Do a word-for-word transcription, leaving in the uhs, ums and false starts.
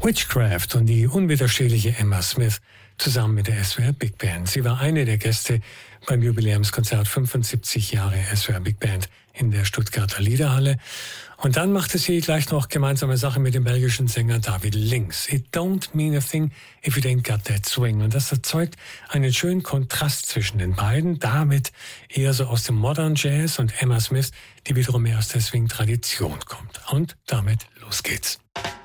Witchcraft und die unwiderstehliche Emma Smith zusammen mit der S W R Big Band. Sie war eine der Gäste beim Jubiläumskonzert fünfundsiebzig Jahre S W R Big Band in der Stuttgarter Liederhalle. Und dann machte sie gleich noch gemeinsame Sache mit dem belgischen Sänger David Links. It don't mean a thing if it ain't got that swing. Und das erzeugt einen schönen Kontrast zwischen den beiden. David eher so aus dem Modern Jazz und Emma Smith, die wiederum mehr aus der Swing-Tradition kommt. Und damit los geht's.